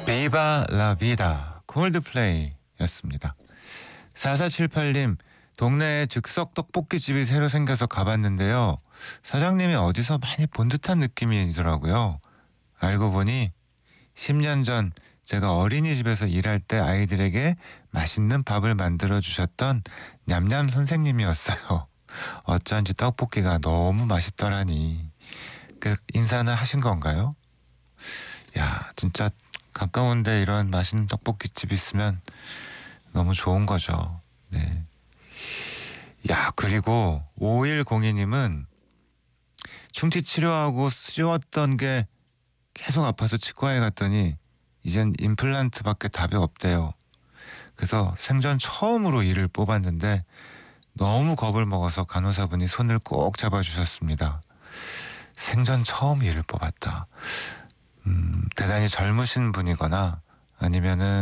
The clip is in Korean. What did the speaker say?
비바 라 비다 콜드플레이였습니다. 4478님, 동네에 즉석 떡볶이집이 새로 생겨서 가봤는데요. 사장님이 어디서 많이 본 듯한 느낌이더라고요. 알고 보니 10년 전 제가 어린이집에서 일할 때 아이들에게 맛있는 밥을 만들어 주셨던 냠냠 선생님이었어요. 어쩐지 떡볶이가 너무 맛있더라니. 그 인사는 하신 건가요? 야, 진짜 가까운데 이런 맛있는 떡볶이집 있으면 너무 좋은 거죠. 네. 야, 그리고 5102님은 충치 치료하고 쓰러웠던 게 계속 아파서 치과에 갔더니 이젠 임플란트밖에 답이 없대요. 그래서 생전 처음으로 이를 뽑았는데 너무 겁을 먹어서 간호사분이 손을 꼭 잡아주셨습니다. 생전 처음 이를 뽑았다. 대단히 젊으신 분이거나 아니면은